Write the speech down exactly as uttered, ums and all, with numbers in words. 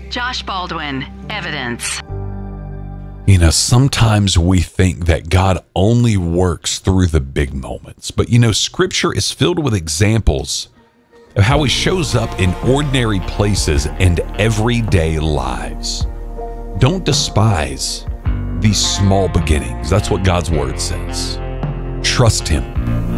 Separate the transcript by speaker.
Speaker 1: Josh Baldwin, Evidence.
Speaker 2: You know, sometimes we think that God only works through the big moments. But, you know, Scripture is filled with examples of how he shows up in ordinary places and everyday lives. Don't despise these small beginnings. That's what God's word says. Trust him.